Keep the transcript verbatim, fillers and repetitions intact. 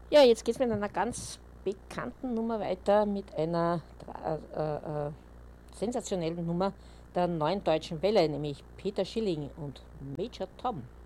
Ja, jetzt geht es mit einer ganz bekannten Nummer weiter, mit einer äh, äh, sensationellen Nummer der Neuen Deutschen Welle, nämlich Peter Schilling und Major Tom.